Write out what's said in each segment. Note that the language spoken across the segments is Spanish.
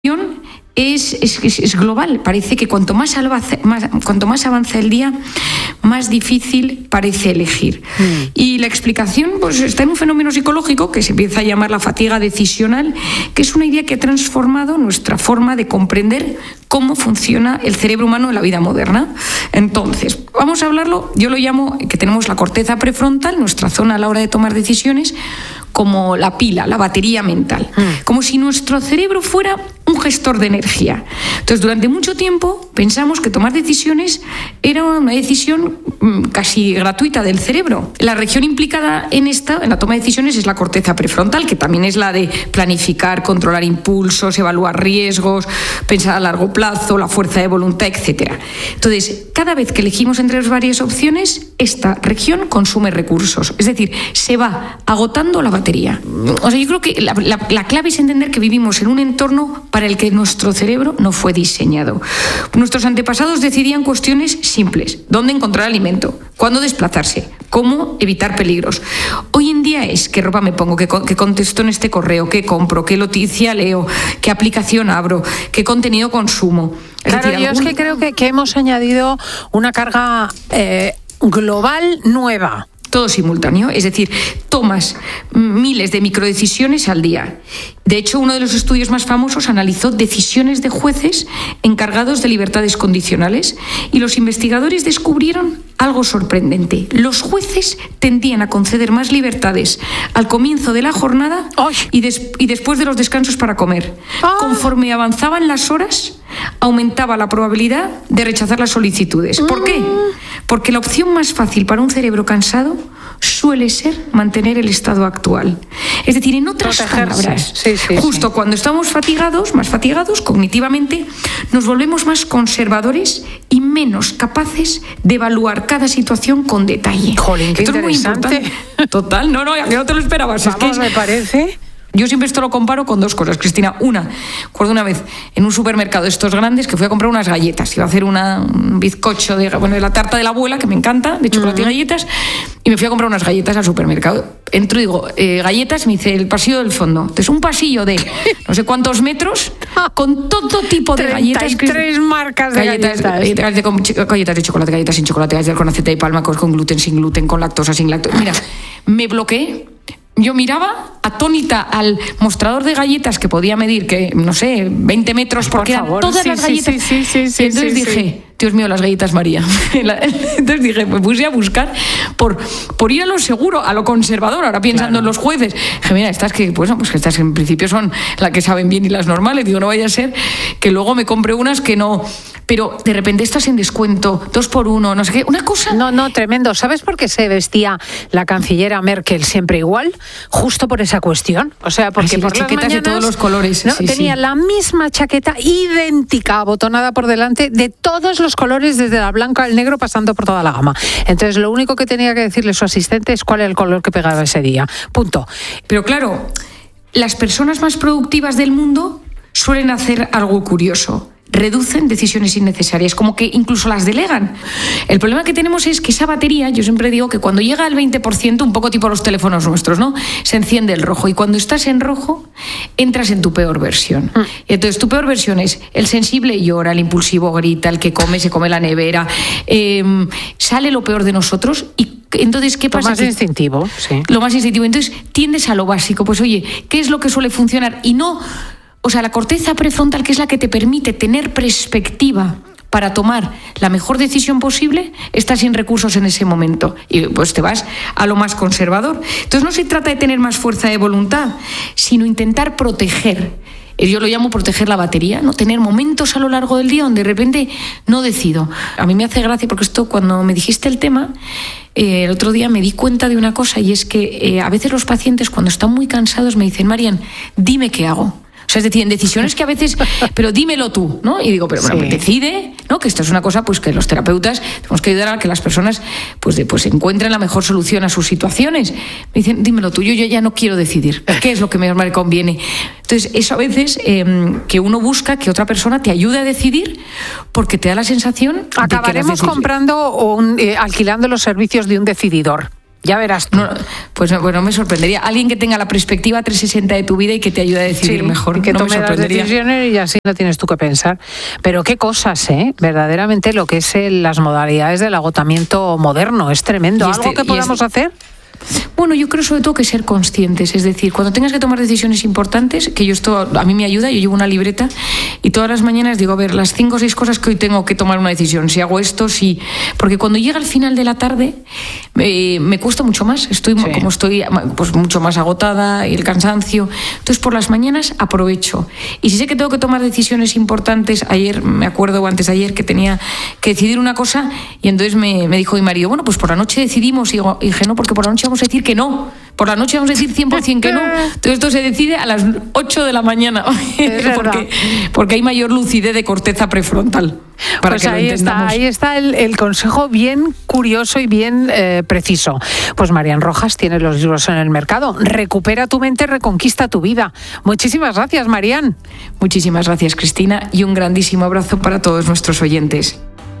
es global. Parece que cuanto más avanza el día, más difícil parece elegir. Y la explicación pues está en un fenómeno psicológico que se empieza a llamar la fatiga decisional, que es una idea que ha transformado nuestra forma de comprender cómo funciona el cerebro humano en la vida moderna. Entonces, vamos a hablarlo, yo lo llamo que tenemos la corteza prefrontal, nuestra zona a la hora de tomar decisiones, como la pila, la batería mental. Como si nuestro cerebro fuera un gestor de energía. Entonces, durante mucho tiempo pensamos que tomar decisiones era una decisión casi gratuita del cerebro. La región implicada en la toma de decisiones es la corteza prefrontal, que también es la de planificar, controlar impulsos, evaluar riesgos, pensar a largo plazo, la fuerza de voluntad, etc. Entonces, cada vez que elegimos entre varias opciones, esta región consume recursos. Es decir, se va agotando la batería. O sea, yo creo que la clave es entender que vivimos en un entorno para el que nuestro cerebro no fue diseñado. Nuestros antepasados decidían cuestiones simples: dónde encontrar alimento, cuándo desplazarse, cómo evitar peligros. Hoy en día es qué ropa me pongo, qué contesto en este correo, qué compro, qué noticia leo, qué aplicación abro, qué contenido consumo. Claro, yo es que creo que hemos añadido una carga global nueva. Todo simultáneo, es decir, tomas miles de microdecisiones al día. De hecho, uno de los estudios más famosos analizó decisiones de jueces encargados de libertades condicionales y los investigadores descubrieron algo sorprendente. Los jueces tendían a conceder más libertades al comienzo de la jornada y después de los descansos para comer. Conforme avanzaban las horas, aumentaba la probabilidad de rechazar las solicitudes. ¿Por qué? Porque la opción más fácil para un cerebro cansado suele ser mantener el estado actual. Es decir, en otras palabras, justo cuando estamos más fatigados cognitivamente, nos volvemos más conservadores y menos capaces de evaluar cada situación con detalle. Jolín, qué interesante. Total, no, que no te lo esperabas. Vamos, me parece. Yo siempre esto lo comparo con dos cosas, Cristina. Recuerdo una vez en un supermercado de estos grandes que fui a comprar unas galletas. Iba a hacer un bizcocho de la tarta de la abuela, que me encanta, de chocolate y galletas, y me fui a comprar unas galletas al supermercado. Entro y digo, galletas, me dice el pasillo del fondo. Entonces, un pasillo de no sé cuántos metros con todo tipo de galletas. 33 marcas de galletas. Galletas de chocolate, galletas sin chocolate, galletas con aceite de palma, con gluten, sin gluten, con lactosa, sin lactosa. Mira, me bloqueé. Yo miraba atónita al mostrador de galletas que podía medir, que no sé, 20 metros, porque eran todas las galletas. Y entonces dije, Dios mío, las galletas María. Entonces dije, me puse a buscar por ir a lo seguro, a lo conservador, ahora pensando en los jueces. Dije, mira, estas que en principio son las que saben bien y las normales. Digo, no vaya a ser que luego me compre unas que no... Pero de repente estás en descuento, 2x1, no sé qué, una cosa... No, tremendo. ¿Sabes por qué se vestía la cancillera Merkel siempre igual? Justo por esa cuestión. O sea, porque por las chaquetas mañanas, de todos los colores. ¿no? Tenía la misma chaqueta idéntica, abotonada por delante, de todos los colores, desde la blanca al negro, pasando por toda la gama. Entonces, lo único que tenía que decirle su asistente es cuál era el color que pegaba ese día. Punto. Pero claro, las personas más productivas del mundo suelen hacer algo curioso. Reducen decisiones innecesarias, como que incluso las delegan. El problema que tenemos es que esa batería, yo siempre digo que cuando llega al 20%, un poco tipo los teléfonos nuestros, ¿no? Se enciende el rojo, y cuando estás en rojo, entras en tu peor versión. Y entonces tu peor versión es: el sensible llora, el impulsivo grita, el que come se come la nevera, sale lo peor de nosotros. Y entonces, ¿qué pasa? Lo más instintivo, sí. Lo más instintivo. Entonces, tiendes a lo básico. Pues oye, ¿qué es lo que suele funcionar? Y no... O sea, la corteza prefrontal, que es la que te permite tener perspectiva para tomar la mejor decisión posible, está sin recursos en ese momento. Y pues te vas a lo más conservador. Entonces no se trata de tener más fuerza de voluntad, sino intentar proteger. Yo lo llamo proteger la batería, ¿no? Tener momentos a lo largo del día donde de repente no decido. A mí me hace gracia porque esto, cuando me dijiste el tema, el otro día me di cuenta de una cosa, y es que a veces los pacientes, cuando están muy cansados, me dicen: Marian, dime qué hago. O sea, es decir, en decisiones que a veces, pero dímelo tú, ¿no? Y digo, pero bueno, decide, ¿no? Que esto es una cosa, pues, que los terapeutas tenemos que ayudar a que las personas pues encuentren la mejor solución a sus situaciones. Me dicen, dímelo tú, yo ya no quiero decidir. ¿Qué es lo que más me conviene? Entonces, eso a veces que uno busca que otra persona te ayude a decidir, porque te da la sensación acabaremos de que comprando o alquilando los servicios de un decididor. Ya verás tú. Pues no me sorprendería. Alguien que tenga la perspectiva 360 de tu vida y que te ayude a decidir mejor. Y que no tome las decisiones y así no tienes tú que pensar. Pero qué cosas, verdaderamente lo que es las modalidades del agotamiento moderno. Es tremendo. ¿Algo que podamos hacer? Bueno, yo creo sobre todo que ser conscientes, es decir, cuando tengas que tomar decisiones importantes, que esto a mí me ayuda, yo llevo una libreta y todas las mañanas digo, a ver, las 5 o 6 cosas que hoy tengo que tomar una decisión, si hago esto, si... Porque cuando llega al final de la tarde me cuesta mucho más, estoy pues mucho más agotada y el cansancio, entonces por las mañanas aprovecho. Y si sé que tengo que tomar decisiones importantes, ayer, me acuerdo antes de ayer que tenía que decidir una cosa y entonces me dijo mi marido, bueno, pues por la noche decidimos, y dije, no, porque por la noche vamos a decir que no. Por la noche vamos a decir 100% que no. Entonces esto se decide a las 8 de la mañana. porque hay mayor lucidez de corteza prefrontal. Para pues que ahí está el consejo bien curioso y bien preciso. Pues Marian Rojas tiene los libros en el mercado. Recupera tu mente, reconquista tu vida. Muchísimas gracias, Marian. Muchísimas gracias, Cristina, y un grandísimo abrazo para todos nuestros oyentes.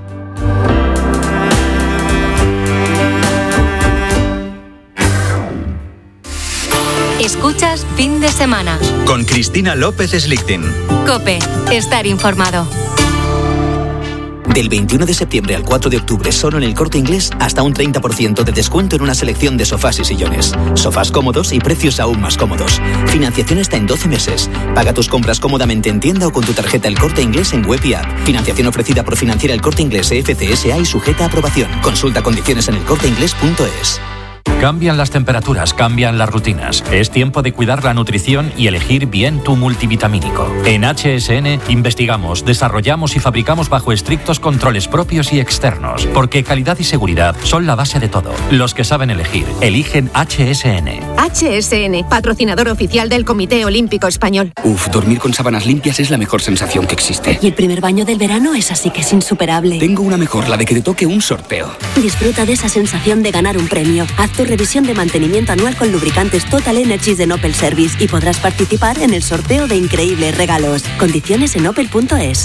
Escuchas Fin de Semana. Con Cristina López Slichting. COPE. Estar informado. Del 21 de septiembre al 4 de octubre, solo en El Corte Inglés, hasta un 30% de descuento en una selección de sofás y sillones. Sofás cómodos y precios aún más cómodos. Financiación hasta en 12 meses. Paga tus compras cómodamente en tienda o con tu tarjeta El Corte Inglés en web y app. Financiación ofrecida por Financiera El Corte Inglés FCSA y sujeta a aprobación. Consulta condiciones en elcorteinglés.es. Cambian las temperaturas, cambian las rutinas. Es tiempo de cuidar la nutrición y elegir bien tu multivitamínico. En HSN investigamos, desarrollamos y fabricamos bajo estrictos controles propios y externos, porque calidad y seguridad son la base de todo. Los que saben elegir, eligen HSN. HSN, patrocinador oficial del Comité Olímpico Español. Dormir con sábanas limpias es la mejor sensación que existe. Y el primer baño del verano es así que es insuperable. Tengo una mejor, la de que te toque un sorteo. Disfruta de esa sensación de ganar un premio. Haz tu revisión de mantenimiento anual con lubricantes Total Energies de Opel Service y podrás participar en el sorteo de increíbles regalos. Condiciones en opel.es.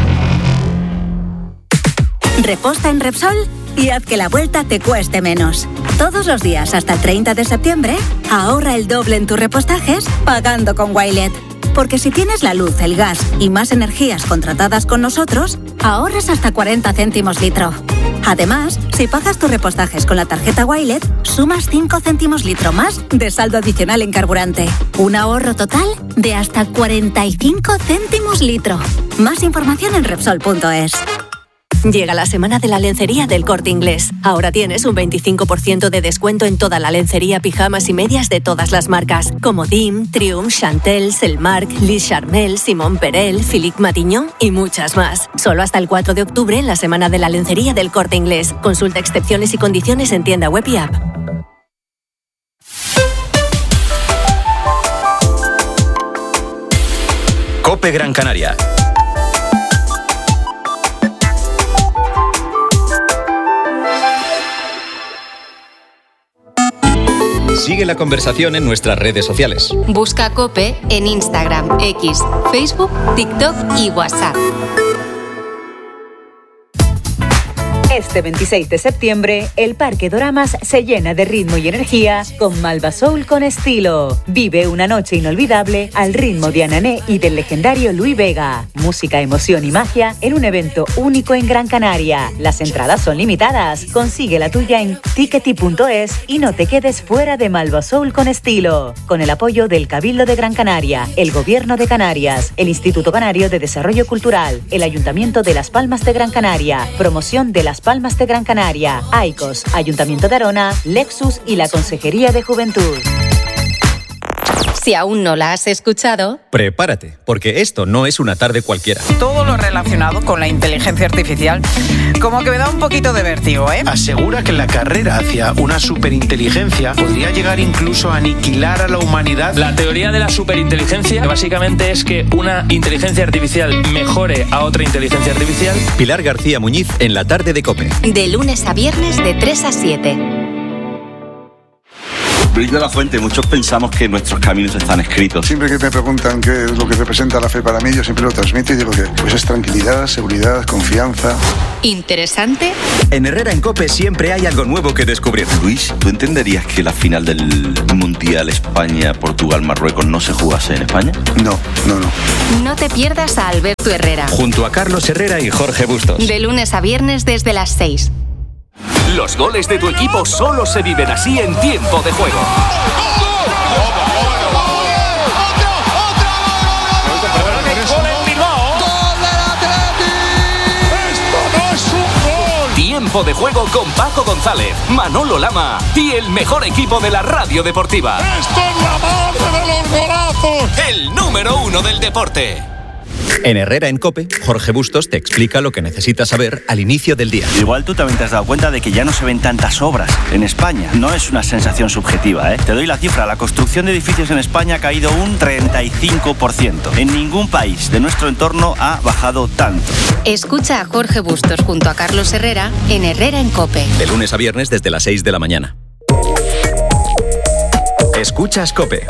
Reposta en Repsol y haz que la vuelta te cueste menos. Todos los días hasta el 30 de septiembre, ahorra el doble en tus repostajes pagando con Wilet. Porque si tienes la luz, el gas y más energías contratadas con nosotros, ahorras hasta 40 céntimos litro. Además, si pagas tus repostajes con la tarjeta Wilet, sumas 5 céntimos litro más de saldo adicional en carburante. Un ahorro total de hasta 45 céntimos litro. Más información en Repsol.es. Llega la semana de la lencería del Corte Inglés. Ahora tienes un 25% de descuento en toda la lencería, pijamas y medias de todas las marcas, como Dim, Triumph, Chantel, Selmark, Lis Charmel, Simon Perel, Philippe Matignon y muchas más. Solo hasta el 4 de octubre en la semana de la lencería del Corte Inglés. Consulta excepciones y condiciones en tienda web y app. COPE Gran Canaria. Sigue la conversación en nuestras redes sociales. Busca COPE en Instagram, X, Facebook, TikTok y WhatsApp. Este 26 de septiembre, el Parque Doramas se llena de ritmo y energía con Malva Soul con estilo. Vive una noche inolvidable al ritmo de Anané y del legendario Luis Vega. Música, emoción y magia en un evento único en Gran Canaria. Las entradas son limitadas. Consigue la tuya en tickety.es y no te quedes fuera de Malva Soul con estilo. Con el apoyo del Cabildo de Gran Canaria, el Gobierno de Canarias, el Instituto Canario de Desarrollo Cultural, el Ayuntamiento de Las Palmas de Gran Canaria, Promoción de Las Palmas de Gran Canaria, AICOS, Ayuntamiento de Arona, Lexus y la Consejería de Juventud. Si aún no la has escuchado, prepárate, porque esto no es una tarde cualquiera. Todo lo relacionado con la inteligencia artificial como que me da un poquito de vértigo, ¿eh? Asegura que la carrera hacia una superinteligencia podría llegar incluso a aniquilar a la humanidad. La teoría de la superinteligencia básicamente es que una inteligencia artificial mejore a otra inteligencia artificial. Pilar García Muñiz en la tarde de COPE. De lunes a viernes de 3 a 7. Luis de la Fuente, muchos pensamos que nuestros caminos están escritos. Siempre que me preguntan qué es lo que representa la fe para mí, yo siempre lo transmito y digo que pues es tranquilidad, seguridad, confianza. ¿Interesante? En Herrera en COPE siempre hay algo nuevo que descubrir. Luis, ¿tú entenderías que la final del Mundial España-Portugal-Marruecos no se jugase en España? No. No te pierdas a Alberto Herrera. Junto a Carlos Herrera y Jorge Bustos. De lunes a viernes desde las 6. Los goles de tu equipo solo se viven así en Tiempo de Juego. Tiempo de Juego con Paco González, Manolo Lama y el mejor equipo de la radio deportiva. ¡Esto es la madre de los golazos! El número 1 del deporte. En Herrera en COPE, Jorge Bustos te explica lo que necesitas saber al inicio del día. Igual tú también te has dado cuenta de que ya no se ven tantas obras en España. No es una sensación subjetiva, ¿eh? Te doy la cifra. La construcción de edificios en España ha caído un 35%. En ningún país de nuestro entorno ha bajado tanto. Escucha a Jorge Bustos junto a Carlos Herrera en Herrera en COPE. De lunes a viernes desde las 6 de la mañana. Escuchas COPE.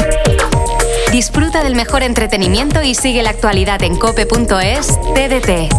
Disfruta del mejor entretenimiento y sigue la actualidad en cope.es TDT.